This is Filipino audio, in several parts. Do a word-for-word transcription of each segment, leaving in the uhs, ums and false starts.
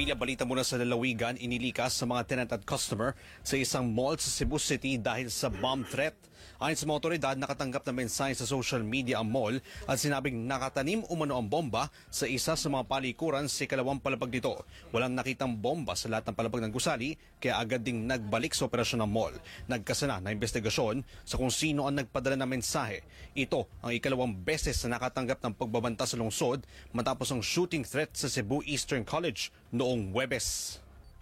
Revilla, balita mula sa lalawigan, inilikas sa mga tenant at customer sa isang mall sa Cebu City dahil sa bomb threat. Ayon sa mga otoridad, nakatanggap na mensahe sa social media ang mall at sinabing nakatanim umano ang bomba sa isa sa mga palikuran sa ikalawang palapag nito. Walang nakitang bomba sa lahat ng palapag ng gusali, kaya agad ding nagbalik sa operasyon ng mall. Nagkasana na investigasyon sa kung sino ang nagpadala ng mensahe. Ito ang ikalawang beses na nakatanggap ng pagbabanta sa lungsod matapos ang shooting threat sa Cebu Eastern College noong Huwebes.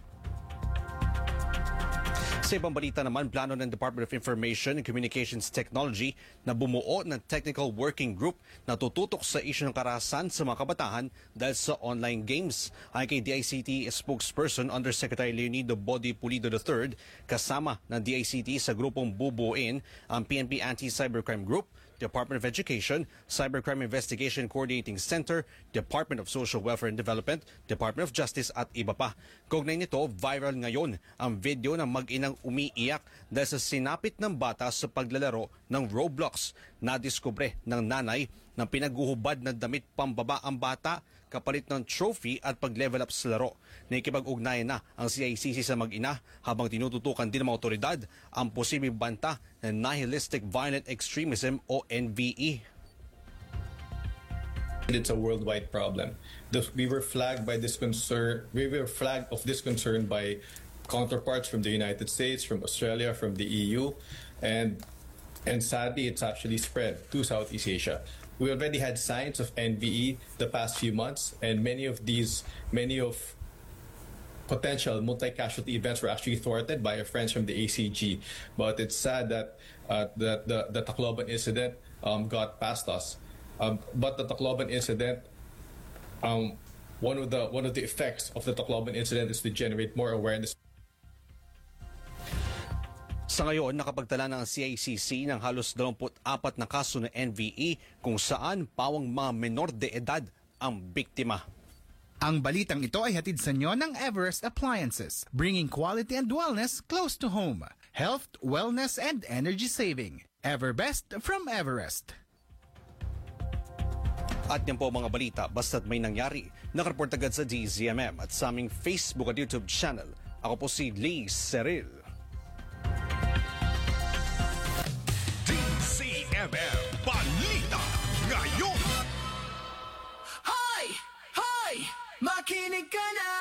Sa ibang balita naman, plano ng Department of Information and Communications Technology na bumuo ng Technical Working Group na tututok sa isyu ng karahasan sa mga kabataan dahil sa online games. Ayon kay D I C T spokesperson Undersecretary Leonido Body Pulido the third, kasama ng D I C T sa grupong bubuuin ang P N P Anti-Cybercrime Group, Department of Education, Cybercrime Investigation Coordinating Center, Department of Social Welfare and Development, Department of Justice at iba pa. Kaugnay nito, viral ngayon ang video ng mag-inang umiiyak dahil sa sinapit ng bata sa paglalaro ng Roblox. Nadiskubre ng nanay ng pinaguhubad na damit pambaba ang bata kapalit ng trophy at pag-level up sa laro. Nakikipag-ugnayan na ang C I C C sa mag-ina habang tinututukan din ng mga otoridad ang posibleng banta ng nihilistic violent extremism o N V E. It's a worldwide problem. We were flagged by this concern. We were flagged of this concern by counterparts from the United States, from Australia, from the E U, and and sadly, it's actually spread to Southeast Asia. We already had signs of N V E the past few months, and many of these, many of potential multi-casualty events were actually thwarted by our friends from the A C G. But it's sad that uh, the, the the Tacloban incident um, got past us. Um, but the Tacloban incident, um, one of the one of the effects of the Tacloban incident is to generate more awareness. Sa ngayon, nakapagtala ng C I C C ng halos dalawampu't apat na kaso ng N V E kung saan pawang mga menor de edad ang biktima. Ang balitang ito ay hatid sa inyo ng Everest Appliances, bringing quality and wellness close to home. Health, wellness, and energy saving. Everbest from Everest. At yan po mga balita, basta't may nangyari. Nakareport agad sa D Z M M at sa aming Facebook at YouTube channel. Ako po si Lee Seril. D Z M M Balita ngayon. Hoy! Hoy! Makinig ka na!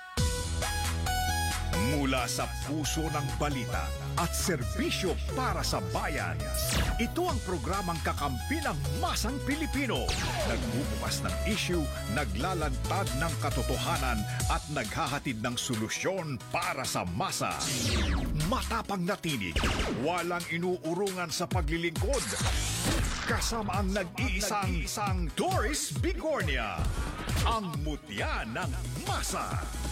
Mula sa puso ng balita at serbisyo para sa bayan. Ito ang programang kakampi ng masang Pilipino. Nagbubukas ng issue, naglalantad ng katotohanan at naghahatid ng solusyon para sa masa. Matapang na tinig, walang inuurungan sa paglilingkod. Kasama ang nag-iisang isang Doris Bigornia, ang mutya ng masa.